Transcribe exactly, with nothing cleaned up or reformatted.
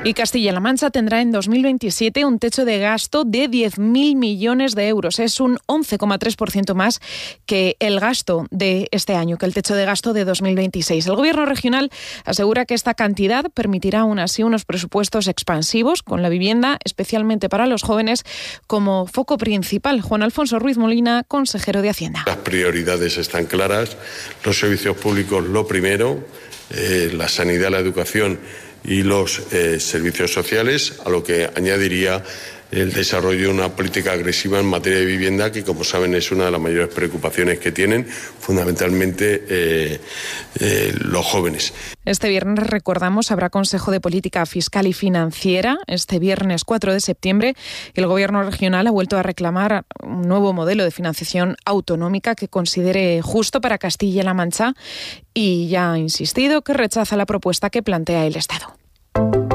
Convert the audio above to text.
Y Castilla-La Mancha tendrá en dos mil veintisiete un techo de gasto de diez mil millones de euros. Es un once coma tres por ciento más que el gasto de este año, que el techo de gasto de dos mil veintiséis. El Gobierno regional asegura que esta cantidad permitirá aún así unos presupuestos expansivos con la vivienda, especialmente para los jóvenes, como foco principal. Juan Alfonso Ruiz Molina, consejero de Hacienda. Las prioridades están claras, los servicios públicos lo primero, eh, la sanidad, la educación y los eh, servicios sociales, a lo que añadiría el desarrollo de una política agresiva en materia de vivienda, que como saben es una de las mayores preocupaciones que tienen fundamentalmente eh, eh, los jóvenes. Este viernes, recordamos, habrá Consejo de Política Fiscal y Financiera. Este viernes cuatro de septiembre, el Gobierno regional ha vuelto a reclamar un nuevo modelo de financiación autonómica que considere justo para Castilla-La Mancha y ya ha insistido que rechaza la propuesta que plantea el Estado.